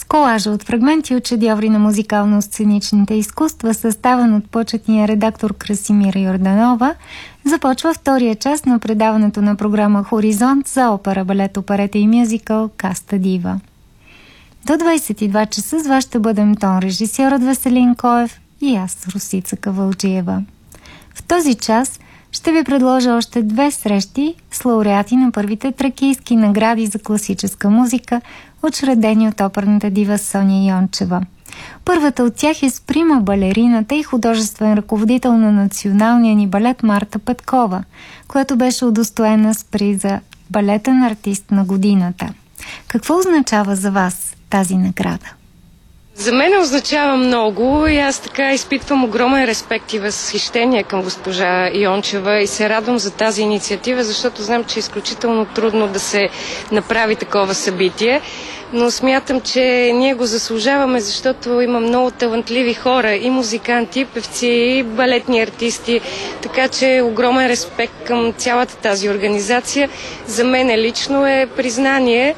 Колажа от фрагменти от шедьоври на музикално-сценичните изкуства, съставен от почетния редактор Красимира Йорданова, започва втория част на предаването на програма Хоризонт за опера, балет, оперета и мюзикъл Каста Дива. До 22 часа с вас ще бъдем тон режисьорът Веселин Коев и аз, Росица Кавалджиева. В този час ще ви предложа още 2 срещи с лауреати на първите тракийски награди за класическа музика, учредени от оперната дива Соня Йончева. Първата от тях е с прима балерината и художествен ръководител на националния ни балет Марта Петкова, която беше удостоена с приза балетен артист на годината. Какво означава за вас тази награда? За мен означава много и аз така изпитвам огромен респект и възхищение към госпожа Йончева и се радвам за тази инициатива, защото знам, че е изключително трудно да се направи такова събитие, но смятам, че ние го заслужаваме, защото има много талантливи хора, и музиканти, и певци, и балетни артисти, така че огромен респект към цялата тази организация. За мен лично е признание.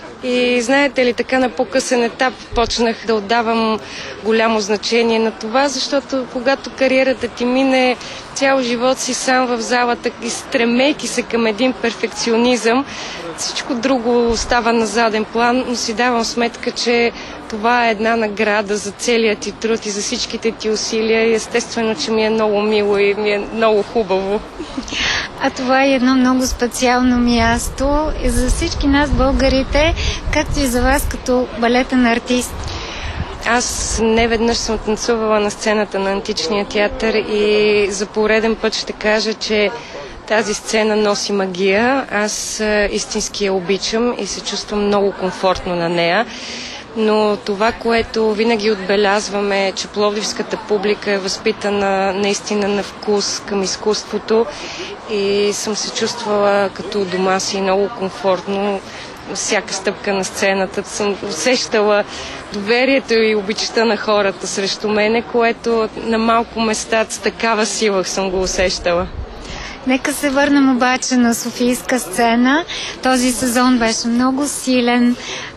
И знаете ли, така на по-късен етап почнах да отдавам голямо значение на това, защото когато кариерата ти мине цял живот си сам в залата и стремейки се към един перфекционизъм, всичко друго остава на заден план, но си давам сметка, че това е една награда за целият ти труд и за всичките ти усилия и естествено, че ми е много мило и ми е много хубаво. А това е едно много специално място и за всички нас, българите, както и за вас като балетен артист. Аз неведнъж съм танцувала на сцената на Античния театър и за пореден път ще кажа, че тази сцена носи магия. Аз истински я обичам и се чувствам много комфортно на нея. Но това, което винаги отбелязваме, е, че пловдивската публика е възпитана наистина на вкус към изкуството и съм се чувствала като дома си много комфортно. Всяка стъпка на сцената съм усещала доверието и обичта на хората срещу мене, което на малко места с такава сила съм го усещала. Нека се върнем обаче на софийска сцена. Този сезон беше много силен.